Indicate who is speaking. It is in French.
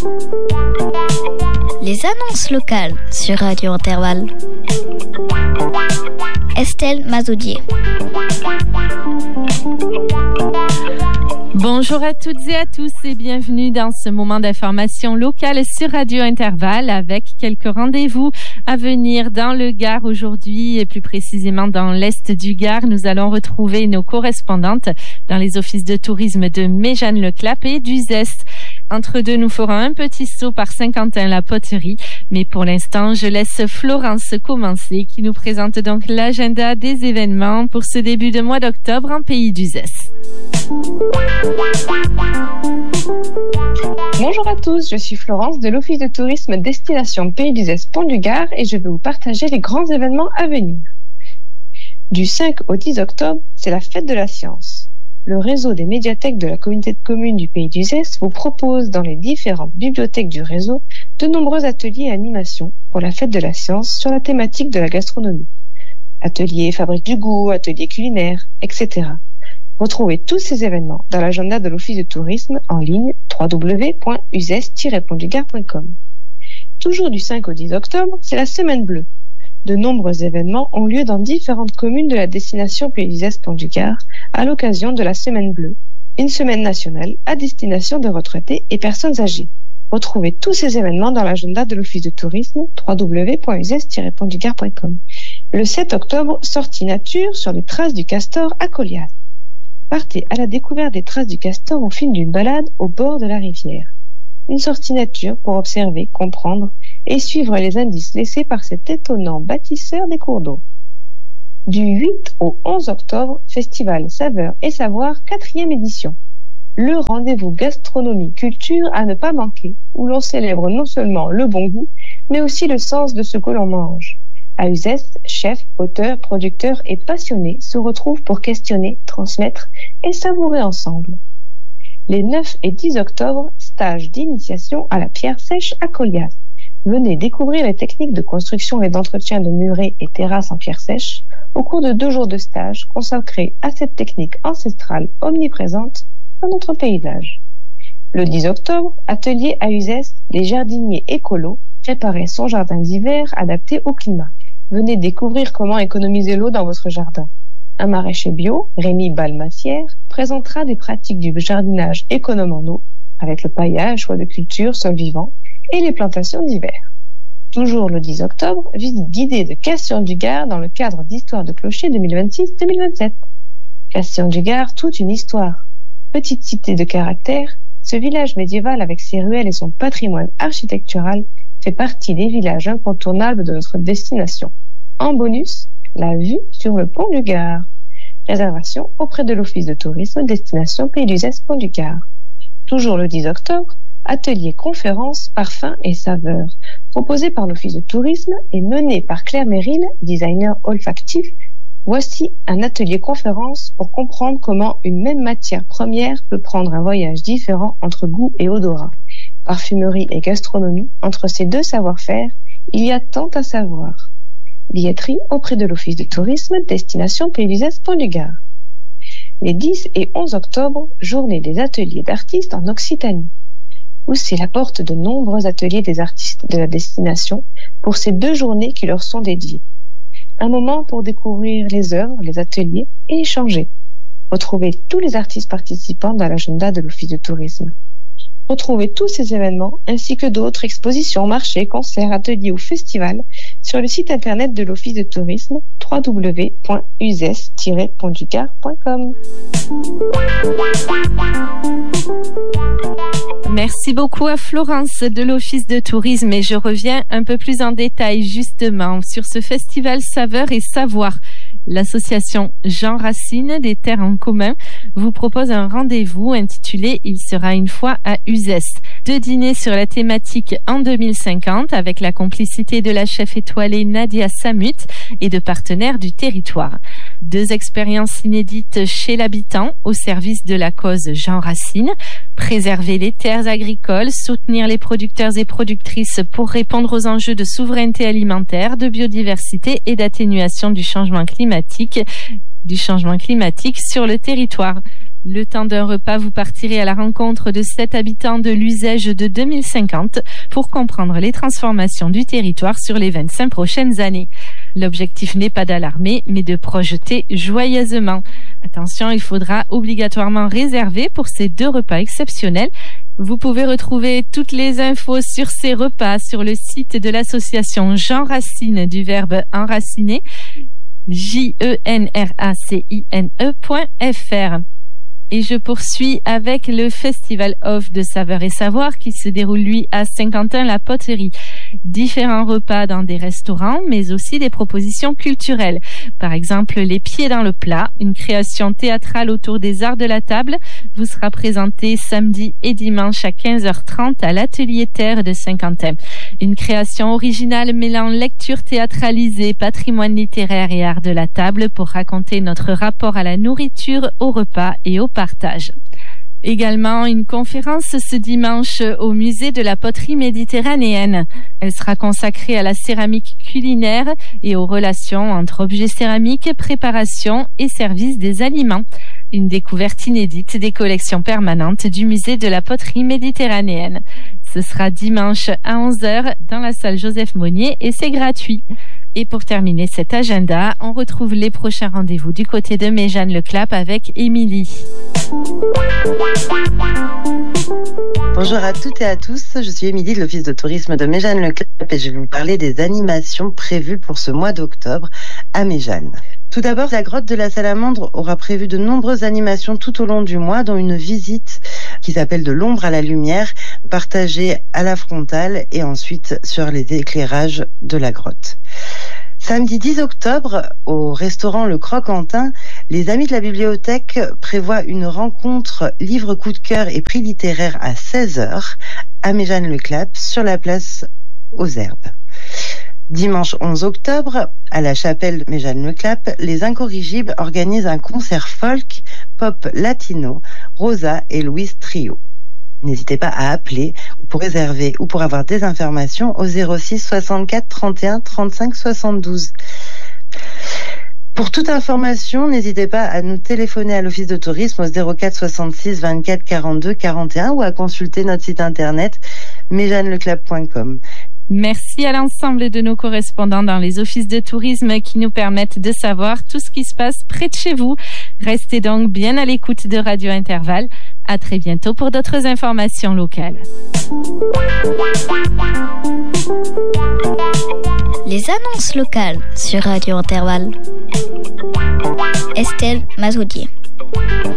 Speaker 1: Les annonces locales sur Radio Intervalle. Estelle Mazoudier.
Speaker 2: Bonjour à toutes et à tous et bienvenue dans ce moment d'information locale sur Radio Intervalle avec quelques rendez-vous à venir dans le Gard aujourd'hui et plus précisément dans l'Est du Gard. Nous allons retrouver nos correspondantes dans les offices de tourisme de Méjeanne-le-Clap et d'Uzès. Entre deux, nous ferons un petit saut par Saint-Quentin-la-Poterie. Mais pour l'instant, je laisse Florence commencer qui nous présente donc l'agenda des événements pour ce début de mois d'octobre en pays d'Uzès.
Speaker 3: Bonjour à tous, je suis Florence de l'Office de tourisme Destination Pays d'Uzès Pont du Gard et je vais vous partager les grands événements à venir. Du 5 au 10 octobre, c'est la fête de la science. Le réseau des médiathèques de la communauté de communes du Pays d'Uzès vous propose dans les différentes bibliothèques du réseau de nombreux ateliers et animations pour la fête de la science sur la thématique de la gastronomie. Ateliers fabrique du goût, ateliers culinaires, etc. Retrouvez tous ces événements dans l'agenda de l'Office de tourisme en ligne www.uzès-pontdugard.com. Toujours du 5 au 10 octobre, c'est la Semaine Bleue. De nombreux événements ont lieu dans différentes communes de la destination Pays d'Uzès Pont du Gard à l'occasion de la Semaine Bleue, une semaine nationale à destination de retraités et personnes âgées. Retrouvez tous ces événements dans l'agenda de l'Office de tourisme www.uzès-pontdugard.com. Le 7 octobre, sortie nature sur les traces du castor à Colias. Partez à la découverte des traces du castor au fil d'une balade au bord de la rivière. Une sortie nature pour observer, comprendre et suivre les indices laissés par cet étonnant bâtisseur des cours d'eau. Du 8 au 11 octobre, Festival Saveurs et Savoirs 4e édition. Le rendez-vous gastronomie-culture à ne pas manquer, où l'on célèbre non seulement le bon goût, mais aussi le sens de ce que l'on mange. À Uzès, chefs, auteurs, producteurs et passionnés se retrouvent pour questionner, transmettre et savourer ensemble. Les 9 et 10 octobre, stage d'initiation à la pierre sèche à Colias. Venez découvrir les techniques de construction et d'entretien de murets et terrasses en pierre sèche au cours de 2 jours de stage consacrés à cette technique ancestrale omniprésente dans notre paysage. Le 10 octobre, atelier à Uzès, les jardiniers écolos, préparer son jardin d'hiver adapté au climat. Venez découvrir comment économiser l'eau dans votre jardin. Un maraîcher bio, Rémi Balmassière, présentera des pratiques du jardinage économe en eau, avec le paillage, choix de culture, sol vivant et les plantations d'hiver. Toujours le 10 octobre, visite guidée de Castillon-du-Gard dans le cadre d'Histoire de clocher 2026-2027. Castillon-du-Gard, toute une histoire. Petite cité de caractère, ce village médiéval avec ses ruelles et son patrimoine architectural fait partie des villages incontournables de notre destination. En bonus, la vue sur le pont du Gard. Réservation auprès de l'Office de tourisme Destination Pays d'Uzès Pont du Gard. Toujours le 10 octobre, atelier conférence parfums et saveurs, proposé par l'Office de tourisme et mené par Claire Merrill, designer olfactif. Voici un atelier conférence pour comprendre comment une même matière première peut prendre un voyage différent entre goût et odorat. Parfumerie et gastronomie, entre ces deux savoir-faire, il y a tant à savoir. Billetterie auprès de l'Office de tourisme Destination Pays d'Uzès Pont du Gard. Les 10 et 11 octobre, journée des ateliers d'artistes en Occitanie. Poussez la porte de nombreux ateliers des artistes de la destination pour ces 2 journées qui leur sont dédiées. Un moment pour découvrir les œuvres, les ateliers et échanger. Retrouvez tous les artistes participants dans l'agenda de l'Office de tourisme. Retrouvez tous ces événements ainsi que d'autres expositions, marchés, concerts, ateliers ou festivals sur le site internet de l'Office de tourisme www.uzès-pontdugard.com.
Speaker 2: Merci beaucoup à Florence de l'Office de tourisme et je reviens un peu plus en détail justement sur ce festival Saveurs et Savoirs. L'association Jean Racine des Terres en commun vous propose un rendez-vous intitulé « Il sera une fois à Uzès ». 2 dîners sur la thématique en 2050 avec la complicité de la chef étoilée Nadia Samut et de partenaires du territoire. 2 expériences inédites chez l'habitant au service de la cause Jean Racine. Préserver les terres agricoles, soutenir les producteurs et productrices pour répondre aux enjeux de souveraineté alimentaire, de biodiversité et d'atténuation du changement climatique sur le territoire. Le temps d'un repas, vous partirez à la rencontre de 7 habitants de l'Uzège de 2050 pour comprendre les transformations du territoire sur les 25 prochaines années. L'objectif n'est pas d'alarmer, mais de projeter joyeusement. Attention, il faudra obligatoirement réserver pour ces 2 repas exceptionnels. Vous pouvez retrouver toutes les infos sur ces repas sur le site de l'association Jean Racine du verbe enraciner, jenracine.fr. Et je poursuis avec le Festival Off de Saveurs et Savoir qui se déroule, lui, à Saint-Quentin-la-Poterie. Différents repas dans des restaurants, mais aussi des propositions culturelles. Par exemple, Les Pieds dans le Plat, une création théâtrale autour des arts de la table, vous sera présentée samedi et dimanche à 15h30 à l'Atelier Terre de Saint-Quentin. Une création originale mêlant lecture théâtralisée, patrimoine littéraire et art de la table pour raconter notre rapport à la nourriture, au repas et au partage. Également, une conférence ce dimanche au musée de la poterie méditerranéenne. Elle sera consacrée à la céramique culinaire et aux relations entre objets céramiques, préparation et service des aliments. Une découverte inédite des collections permanentes du musée de la poterie méditerranéenne. Ce sera dimanche à 11h dans la salle Joseph Monnier et c'est gratuit. Et pour terminer cet agenda, on retrouve les prochains rendez-vous du côté de Méjeanne-le-Clap avec Émilie.
Speaker 4: Bonjour à toutes et à tous, je suis Émilie de l'Office de tourisme de Méjeanne-le-Clap et je vais vous parler des animations prévues pour ce mois d'octobre à Méjeanne. Tout d'abord, la grotte de la Salamandre aura prévu de nombreuses animations tout au long du mois, dont une visite qui s'appelle De l'ombre à la lumière, partagée à la frontale et ensuite sur les éclairages de la grotte. Samedi 10 octobre, au restaurant Le Croquentin, les amis de la bibliothèque prévoient une rencontre livre coup de cœur et prix littéraire à 16h à Méjeanne-le-Clap sur la place aux Herbes. Dimanche 11 octobre, à la chapelle de Méjeanne-le-Clap, les Incorrigibles organisent un concert folk, pop latino, Rosa et Louise Trio. N'hésitez pas à appeler pour réserver ou pour avoir des informations au 06 64 31 35 72. Pour toute information, n'hésitez pas à nous téléphoner à l'Office de tourisme au 04 66 24 42 41 ou à consulter notre site internet méjeanneleclap.com.
Speaker 2: Merci à l'ensemble de nos correspondants dans les offices de tourisme qui nous permettent de savoir tout ce qui se passe près de chez vous. Restez donc bien à l'écoute de Radio Intervalle. À très bientôt pour d'autres informations locales.
Speaker 1: Les annonces locales sur Radio Intervalle. Estelle Mazoudier.